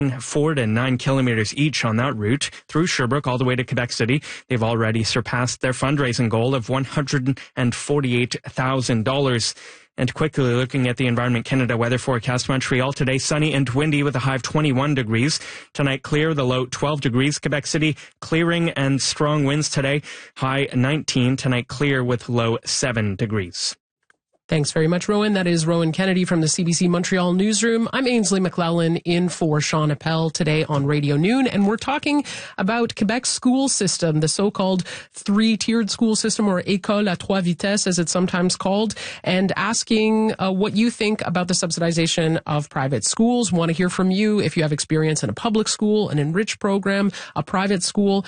4 to 9 kilometers each on that route through Sherbrooke all the way to Quebec City. They've already surpassed their fundraising goal of $148,000. And quickly looking at the Environment Canada weather forecast, Montreal today sunny and windy with a high of 21 degrees. Tonight clear, the low 12 degrees. Quebec City clearing and strong winds today, high 19. Tonight clear with low 7 degrees. Thanks very much, Rowan. That is Rowan Kennedy from the CBC Montreal newsroom. I'm Ainsley McClellan in for Sean Appel today on Radio Noon, and we're talking about Quebec's school system, the so-called three-tiered school system, or École à trois vitesses, as it's sometimes called, and asking what you think about the subsidization of private schools. Want to hear from you if you have experience in a public school, an enriched program, a private school.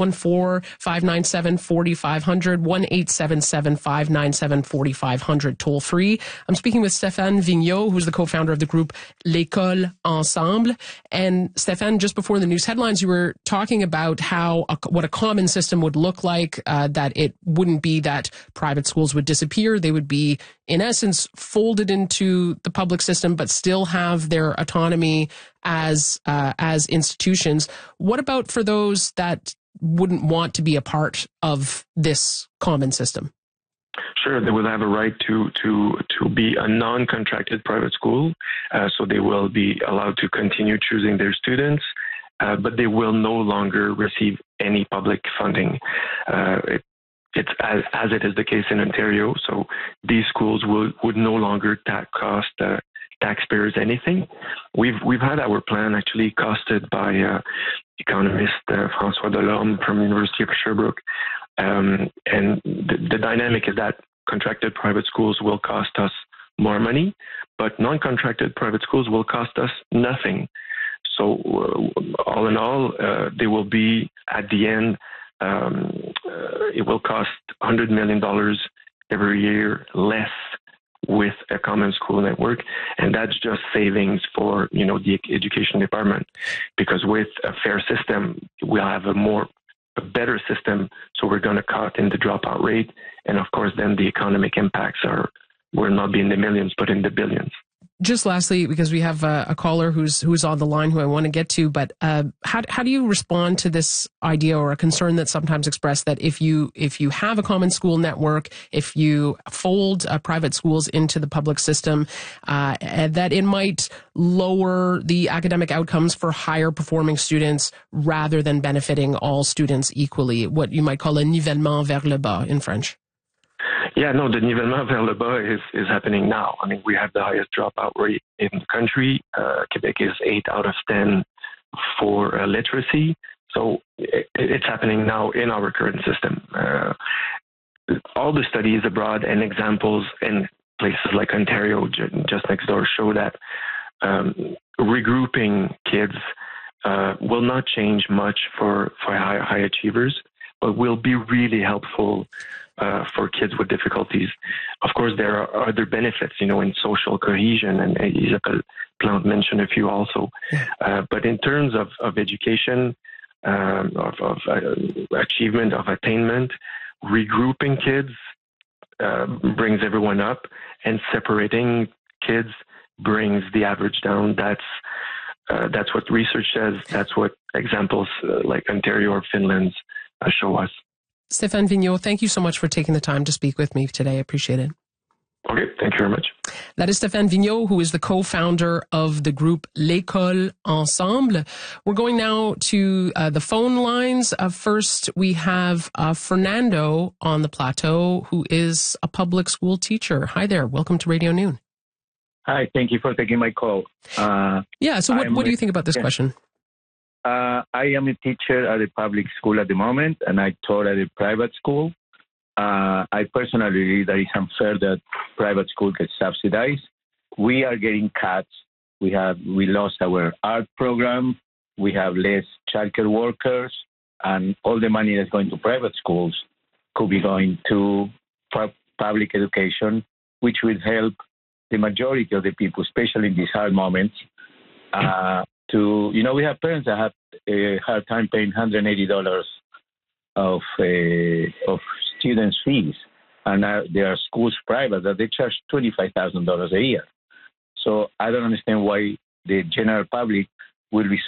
514-597-4500, 1-877-597-4500. Toll free. I'm speaking with Stéphane Vigneault, who's the co-founder of the group L'École Ensemble. And Stéphane, just before the news headlines, you were talking about what a common system would look like, that it wouldn't be that private schools would disappear. They would be, in essence, folded into the public system, but still have their autonomy as institutions. What about for those that wouldn't want to be a part of this common system? Sure, they will have a right to be a non-contracted private school, so they will be allowed to continue choosing their students, but they will no longer receive any public funding. It's as it is the case in Ontario, so these schools would no longer cost taxpayers anything. We've had our plan actually costed by economist François Delorme from University of Sherbrooke. And the dynamic is that contracted private schools will cost us more money, but non-contracted private schools will cost us nothing. So all in all, they will be, at the end, it will cost $100 million every year less with a common school network, and that's just savings for the education department, because with a fair system, we'll have a better system, so we're going to cut in the dropout rate, and of course then the economic impacts will not be in the millions but in the billions. Just lastly, because we have a caller who's on the line who I want to get to, but how do you respond to this idea or a concern that's sometimes expressed that if you have a common school network, if you fold private schools into the public system, that it might lower the academic outcomes for higher performing students rather than benefiting all students equally, what you might call a nivellement vers le bas in French? Yeah, no, the nivellement vers le bas is happening now. I mean, we have the highest dropout rate in the country. Quebec is 8 out of 10 for literacy. So it's happening now in our current system. All the studies abroad and examples in places like Ontario, just next door, show that regrouping kids will not change much for high achievers, but will be really helpful for kids with difficulties. Of course, there are other benefits, in social cohesion, and Isabelle Plante mentioned a few also. But in terms of education, of achievement, of attainment, regrouping kids brings everyone up, and separating kids brings the average down. That's what research says. That's what examples like Ontario or Finland show us. Stéphane Vigneault, thank you so much for taking the time to speak with me today. I appreciate it. Okay, thank you very much. That is Stéphane Vigneault, who is the co-founder of the group L'École Ensemble. We're going now to the phone lines. First, we have Fernando on the plateau, who is a public school teacher. Hi there. Welcome to Radio Noon. Hi, thank you for taking my call. So what do you think about this question? I am a teacher at a public school at the moment, and I taught at a private school. I personally believe that it's unfair that private school gets subsidized. We are getting cuts. We lost our art program. We have less childcare workers, and all the money that's going to private schools could be going to public education, which will help the majority of the people, especially in these hard moments. We have parents that have a hard time paying $180 of students' fees, and there are schools private that they charge $25,000 a year. So I don't understand why the general public will be